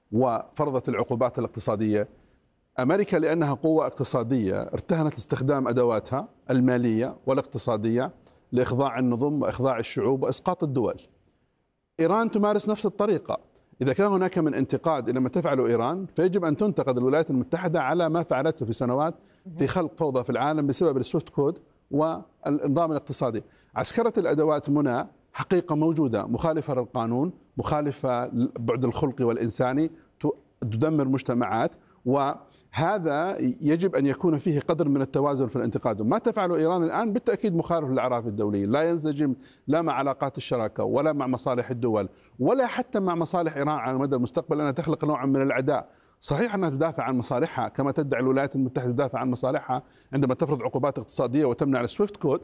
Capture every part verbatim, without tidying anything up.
وفرضت العقوبات الاقتصادية. أمريكا لأنها قوة اقتصادية ارتهنت استخدام أدواتها المالية والاقتصادية لإخضاع النظم وإخضاع الشعوب وإسقاط الدول. إيران تمارس نفس الطريقة. إذا كان هناك من انتقاد إلى ما تفعله إيران، فيجب أن تنتقد الولايات المتحدة على ما فعلته في سنوات في خلق فوضى في العالم بسبب السويفت كود والنظام الاقتصادي. عسكرة الأدوات منى حقيقة موجودة، مخالفة للقانون، مخالفة للبعد الخلقي والإنساني، تدمر مجتمعات، وهذا يجب أن يكون فيه قدر من التوازن في الانتقاد. ما تفعله إيران الآن بالتأكيد مخالف للأعراف الدولية، لا ينسجم لا مع علاقات الشراكة ولا مع مصالح الدول ولا حتى مع مصالح إيران على المدى المستقبل، لأنها تخلق نوعا من العداء. صحيح أنها تدافع عن مصالحها كما تدعي الولايات المتحدة تدافع عن مصالحها عندما تفرض عقوبات اقتصادية وتمنع السويفت كود،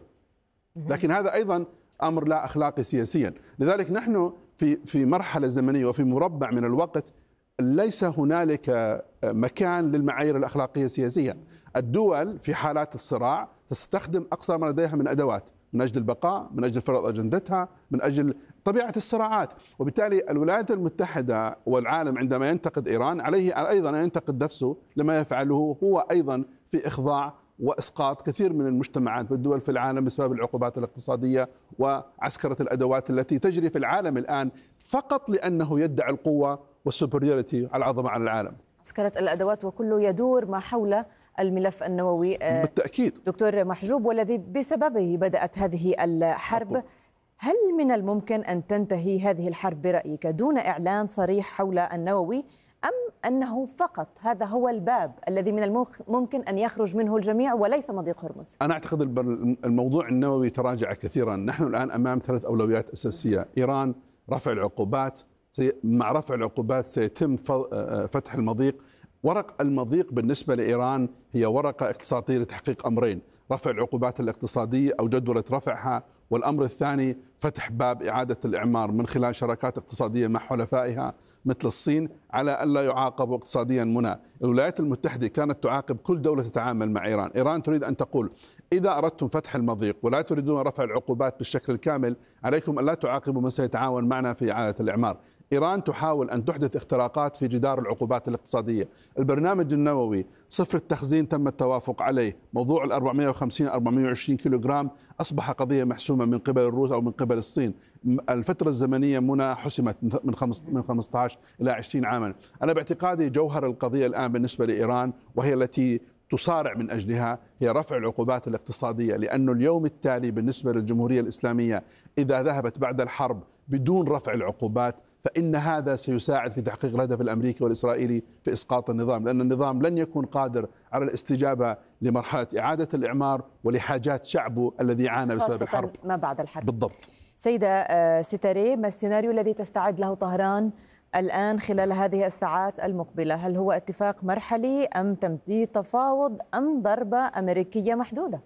لكن هذا أيضا أمر لا أخلاقي سياسيا. لذلك نحن في في مرحلة زمنية وفي مربع من الوقت ليس هنالك مكان للمعايير الأخلاقية سياسيا. الدول في حالات الصراع تستخدم أقصى ما لديها من أدوات من أجل البقاء، من أجل فرض أجندتها، من أجل طبيعة الصراعات. وبالتالي الولايات المتحدة والعالم عندما ينتقد إيران عليه أيضا أن ينتقد نفسه لما يفعله هو أيضا في إخضاع وإسقاط كثير من المجتمعات والدول في العالم بسبب العقوبات الاقتصادية وعسكرة الأدوات التي تجري في العالم الآن فقط لأنه يدعي القوة والسوبريوريتي على العظمة على العالم. عسكرة الأدوات وكله يدور ما حول الملف النووي بالتأكيد. دكتور محجوب، والذي بسببه بدأت هذه الحرب، هل من الممكن أن تنتهي هذه الحرب برأيك دون إعلان صريح حول النووي، أم أنه فقط هذا هو الباب الذي من الممكن أن يخرج منه الجميع وليس مضيق هرمز؟ أنا أعتقد الموضوع النووي تراجع كثيرا. نحن الآن أمام ثلاث أولويات أساسية. إيران، رفع العقوبات، مع رفع العقوبات سيتم فتح المضيق. ورق المضيق بالنسبة لإيران هي ورقة اقتصادية لتحقيق أمرين: رفع العقوبات الاقتصادية أو جدولة رفعها، والأمر الثاني فتح باب إعادة الإعمار من خلال شراكات اقتصادية مع حلفائها مثل الصين على ألا يعاقبوا اقتصاديا منى. الولايات المتحدة كانت تعاقب كل دولة تتعامل مع إيران. إيران تريد أن تقول إذا أردتم فتح المضيق ولا تريدون رفع العقوبات بالشكل الكامل، عليكم أن لا تعاقبوا من سيتعاون معنا في إعادة الإعمار. إيران تحاول أن تحدث اختراقات في جدار العقوبات الاقتصادية. البرنامج النووي صفر التخزين تم التوافق عليه. موضوع ال أربعمئة وخمسين أربعمئة وعشرين كيلوغرام أصبح قضية محسومة من قبل الروس أو من قبل الصين. الفترة الزمنية منى حسمت من من خمسة عشر إلى عشرين عاما. أنا باعتقادي جوهر القضية الآن بالنسبة لإيران، وهي التي تصارع من أجلها، هي رفع العقوبات الاقتصادية. لأنه اليوم التالي بالنسبة للجمهورية الإسلامية إذا ذهبت بعد الحرب بدون رفع العقوبات فإن هذا سيساعد في تحقيق الهدف الأمريكي والإسرائيلي في إسقاط النظام، لأن النظام لن يكون قادر على الاستجابة لمرحلة إعادة الإعمار ولحاجات شعبه الذي عانى بسبب الحرب ما بعد الحرب. بالضبط. سيدة ستاري، ما السيناريو الذي تستعد له طهران الآن خلال هذه الساعات المقبلة؟ هل هو اتفاق مرحلي أم تمديد تفاوض أم ضربة أمريكية محدودة؟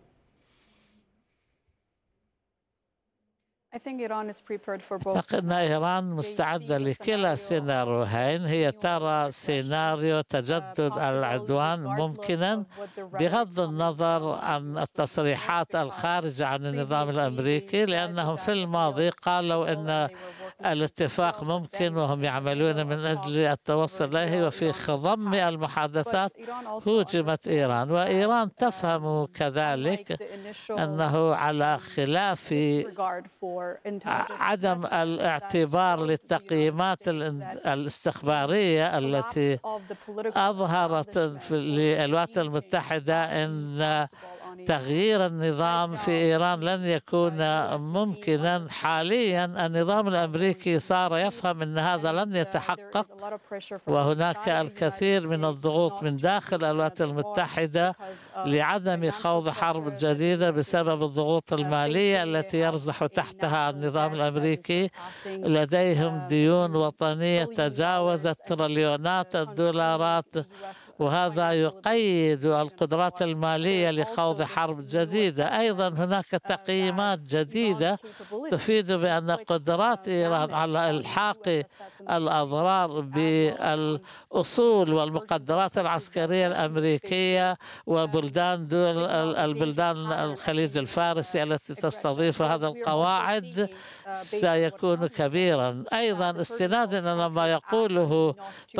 أعتقد أن إيران مستعدة لكلا السيناريوهين. هي ترى سيناريو تجدد العدوان ممكنا بغض النظر عن التصريحات الخارجة عن النظام الأمريكي، لأنهم في الماضي قالوا أن الاتفاق ممكن وهم يعملون من أجل التوصل إليه، وفي خضم المحادثات هوجمت إيران. وإيران تفهم كذلك أنه على خلاف عدم الاعتبار للتقييمات الاستخبارية التي أظهرت للولايات المتحدة أن تغيير النظام في إيران لن يكون ممكنا حاليا. النظام الأمريكي صار يفهم أن هذا لن يتحقق، وهناك الكثير من الضغوط من داخل الولايات المتحدة لعدم خوض حرب جديدة بسبب الضغوط المالية التي يرزح تحتها النظام الأمريكي. لديهم ديون وطنية تجاوزت تريليونات الدولارات، وهذا يقيد القدرات المالية لخوض حرب جديدة. أيضا هناك تقييمات جديدة تفيد بأن قدرات إيران على إلحاق الأضرار بالأصول والمقدرات العسكرية الأمريكية وبلدان دول البلدان الخليج الفارسي التي تستضيف هذا القواعد سيكون كبيرا. أيضا استنادا إلى ما يقوله